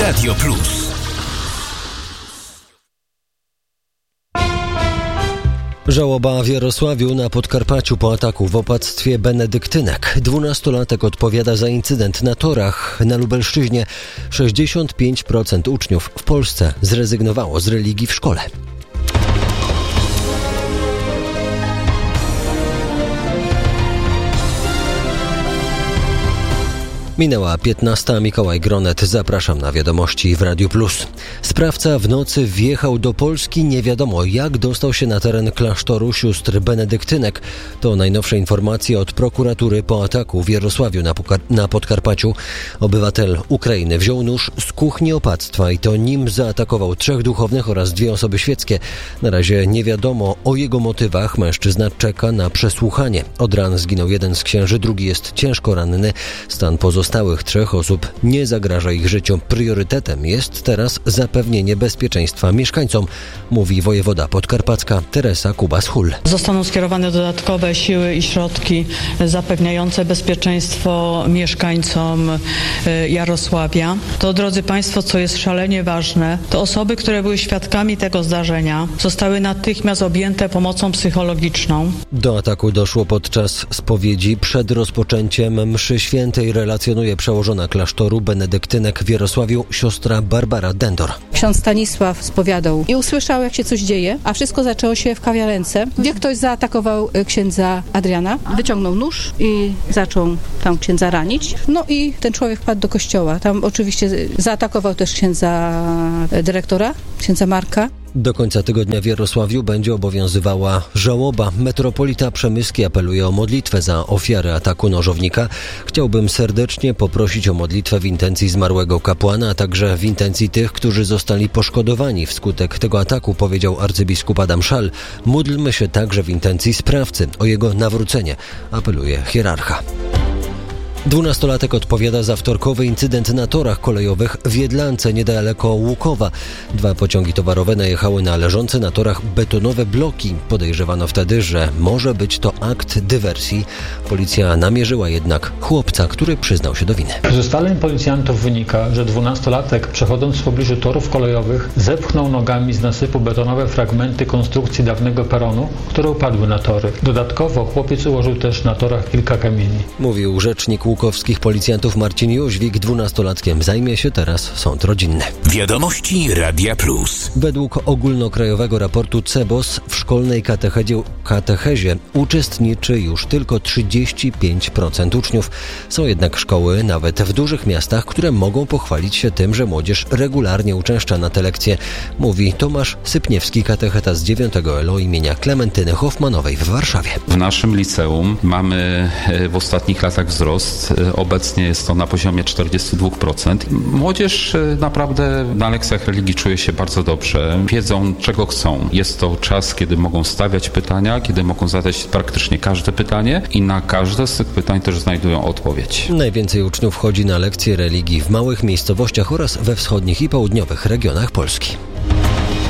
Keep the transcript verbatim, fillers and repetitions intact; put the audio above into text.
Radio Plus. Żałoba w Jarosławiu na Podkarpaciu po ataku w opactwie benedyktynek. Dwunastolatek odpowiada za incydent na torach. Na Lubelszczyźnie sześćdziesiąt pięć procent uczniów w Polsce zrezygnowało z religii w szkole. Minęła piętnasta. Mikołaj Gronet. Zapraszam na wiadomości w Radiu Plus. Sprawca w nocy wjechał do Polski. Nie wiadomo, jak dostał się na teren klasztoru sióstr benedyktynek. To najnowsze informacje od prokuratury po ataku w Jarosławiu na, Pukar- na Podkarpaciu. Obywatel Ukrainy wziął nóż z kuchni opactwa i to nim zaatakował trzech duchownych oraz dwie osoby świeckie. Na razie nie wiadomo o jego motywach. Mężczyzna czeka na przesłuchanie. Od ran zginął jeden z księży, drugi jest ciężko ranny. Stan pozostałych Pozostałych trzech osób nie zagraża ich życiu. Priorytetem jest teraz zapewnienie bezpieczeństwa mieszkańcom, mówi wojewoda podkarpacka Teresa Kubas-Hull. Zostaną skierowane dodatkowe siły i środki zapewniające bezpieczeństwo mieszkańcom Jarosławia. To, drodzy Państwo, co jest szalenie ważne, to osoby, które były świadkami tego zdarzenia, zostały natychmiast objęte pomocą psychologiczną. Do ataku doszło podczas spowiedzi przed rozpoczęciem mszy świętej. Relacjonuje przełożona klasztoru benedyktynek w Jarosławiu siostra Barbara Dendor. Ksiądz Stanisław spowiadał i usłyszał, jak się coś dzieje, a wszystko zaczęło się w kawiarence, gdzie ktoś zaatakował księdza Adriana. Wyciągnął nóż i zaczął tam księdza ranić. No i ten człowiek wpadł do kościoła. Tam oczywiście zaatakował też księdza dyrektora, księdza Marka. Do końca tygodnia w Jarosławiu będzie obowiązywała żałoba. Metropolita Przemyski apeluje o modlitwę za ofiarę ataku nożownika. Chciałbym serdecznie poprosić o modlitwę w intencji zmarłego kapłana, a także w intencji tych, którzy zostali poszkodowani wskutek tego ataku, powiedział arcybiskup Adam Szal. Módlmy się także w intencji sprawcy o jego nawrócenie, apeluje hierarcha. Dwunastolatek odpowiada za wtorkowy incydent na torach kolejowych w Jedlance niedaleko Łukowa. Dwa pociągi towarowe najechały na leżące na torach betonowe bloki. Podejrzewano wtedy, że może być to akt dywersji. Policja namierzyła jednak chłopca, który przyznał się do winy. Z ustaleń policjantów wynika, że dwunastolatek, przechodząc w pobliżu torów kolejowych, zepchnął nogami z nasypu betonowe fragmenty konstrukcji dawnego peronu, które upadły na tory. Dodatkowo chłopiec ułożył też na torach kilka kamieni. Mówił rzecznik łukowskich policjantów Marcin Jóźwik. Dwunastolatkiem zajmie się teraz sąd rodzinny. Wiadomości Radia Plus. Według ogólnokrajowego raportu CEBOS w szkolnej katechezie, katechezie uczestniczy już tylko trzydzieści pięć procent uczniów. Są jednak szkoły, nawet w dużych miastach, które mogą pochwalić się tym, że młodzież regularnie uczęszcza na te lekcje, mówi Tomasz Sypniewski, katecheta z dziewiątego L O imienia Klementyny Hoffmanowej w Warszawie. W naszym liceum mamy w ostatnich latach wzrost. Obecnie jest to na poziomie czterdzieści dwa procent. Młodzież naprawdę na lekcjach religii czuje się bardzo dobrze. Wiedzą, czego chcą. Jest to czas, kiedy mogą stawiać pytania, kiedy mogą zadać praktycznie każde pytanie i na każde z tych pytań też znajdują odpowiedź. Najwięcej uczniów chodzi na lekcje religii w małych miejscowościach oraz we wschodnich i południowych regionach Polski.